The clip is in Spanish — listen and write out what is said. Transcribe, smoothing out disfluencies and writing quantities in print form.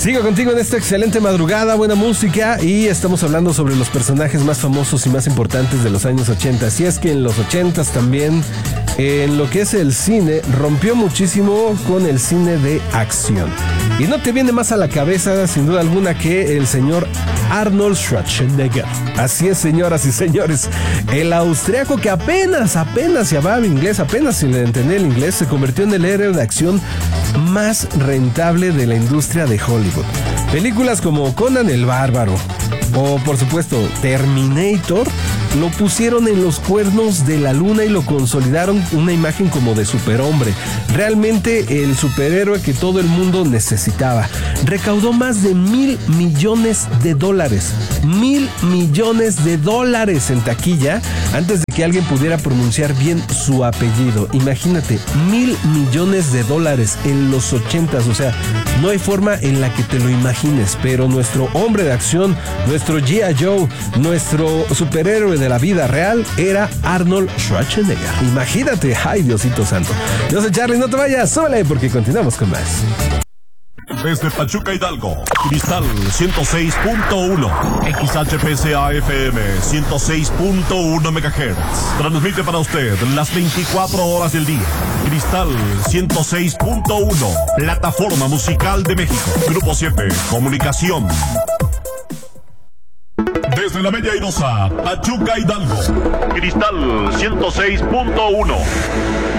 Sigo contigo en esta excelente madrugada, buena música, y estamos hablando sobre los personajes más famosos y más importantes de los años 80. Así es que en los 80 también, en lo que es el cine, rompió muchísimo con el cine de acción. Y no te viene más a la cabeza, sin duda alguna, que el señor Arnold Schwarzenegger. Así es, señoras y señores, el austriaco que apenas se hablaba inglés, apenas se le entendía el inglés, se convirtió en el héroe de acción más rentable de la industria de Hollywood. Películas como Conan el Bárbaro o, por supuesto, Terminator lo pusieron en los cuernos de la luna y lo consolidaron una imagen como de superhombre. Realmente el superhéroe que todo el mundo necesitaba. Recaudó más de $1,000 millones. $1,000 millones en taquilla antes de que alguien pudiera pronunciar bien su apellido. Imagínate, $1,000 millones en los 80s. O sea, no hay forma en la que te lo imagines, pero nuestro hombre de acción, nuestro G.I. Joe, nuestro superhéroe de la vida real era Arnold Schwarzenegger. Imagínate, ay Diosito santo. Yo soy Charlie, no te vayas, súbele porque continuamos con más. Desde Pachuca, Hidalgo, Cristal 106.1, XHPCA FM 106.1 MHz. Transmite para usted las 24 horas del día. Cristal 106.1, plataforma musical de México. Grupo 7, comunicación. Desde la Bella Airosa, Pachuca, Hidalgo, Cristal 106.1.